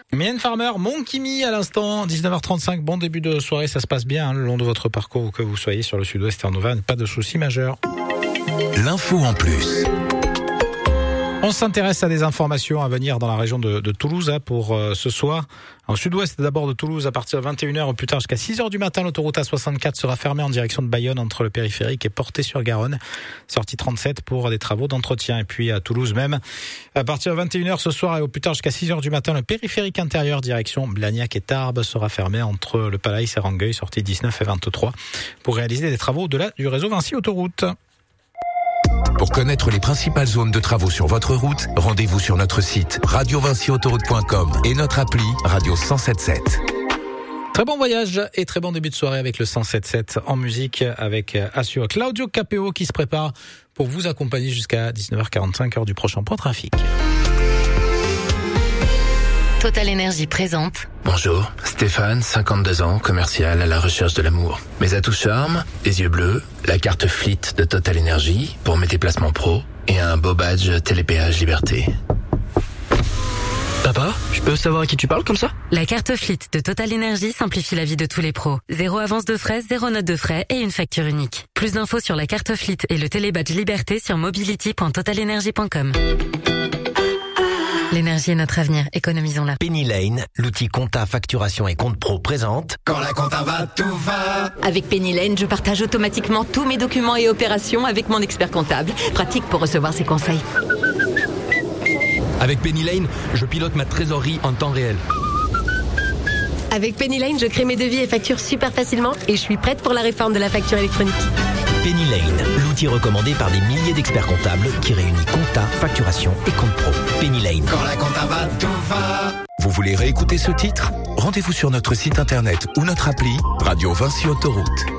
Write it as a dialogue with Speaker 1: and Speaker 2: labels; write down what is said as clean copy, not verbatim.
Speaker 1: Mylène Farmer, Mon Kimi à l'instant, 19h35, bon début de soirée, ça se passe bien le long de votre parcours, où que vous soyez sur le sud-ouest et en Auvergne, pas de soucis majeurs.
Speaker 2: L'info en plus.
Speaker 1: On s'intéresse à des informations à venir dans la région de Toulouse pour ce soir. En sud-ouest d'abord de Toulouse, à partir de 21h ou plus tard jusqu'à 6h du matin, l'autoroute A64 sera fermée en direction de Bayonne entre le périphérique et Portet-sur-Garonne. Sortie 37 pour des travaux d'entretien. Et puis à Toulouse même, à partir de 21h ce soir et au plus tard jusqu'à 6h du matin, le périphérique intérieur direction Blagnac et Tarbes sera fermé entre le Palais et Rangueil, sortie 19 et 23, pour réaliser des travaux au-delà du réseau Vinci Autoroute.
Speaker 2: Pour connaître les principales zones de travaux sur votre route, rendez-vous sur notre site radiovinciautoroute.com et notre appli Radio 107.7.
Speaker 1: Très bon voyage et très bon début de soirée avec le 107.7 en musique avec Assure Claudio Capéo qui se prépare pour vous accompagner jusqu'à 19h45 heure du prochain point trafic.
Speaker 3: Total Énergie présente.
Speaker 4: Bonjour, Stéphane, 52 ans, commercial à la recherche de l'amour. Mes atouts charme, les yeux bleus, la carte Fleet de Total Énergie pour mes déplacements pro et un beau badge Télépéage Liberté.
Speaker 5: Papa, je peux savoir à qui tu parles comme ça?
Speaker 3: La carte Fleet de Total Énergie simplifie la vie de tous les pros. 0 avance de frais, 0 note de frais et une facture unique. Plus d'infos sur la carte Fleet et le télébadge Liberté sur mobility.totalenergie.com. L'énergie est notre avenir, économisons-la.
Speaker 6: Penny Lane, l'outil compta, facturation et compte pro présente.
Speaker 7: Quand la compta va, tout va.
Speaker 8: Avec Penny Lane, je partage automatiquement tous mes documents et opérations avec mon expert comptable. Pratique pour recevoir ses conseils.
Speaker 5: Avec Penny Lane, je pilote ma trésorerie en temps réel.
Speaker 8: Avec Penny Lane, je crée mes devis et factures super facilement et je suis prête pour la réforme de la facture électronique.
Speaker 6: Penny Lane, l'outil recommandé par des milliers d'experts comptables qui réunit compta, facturation et compte pro. Penny Lane.
Speaker 7: Quand la compta va, tout va.
Speaker 2: Vous voulez réécouter ce titre ? Rendez-vous sur notre site internet ou notre appli Radio Vinci Autoroute.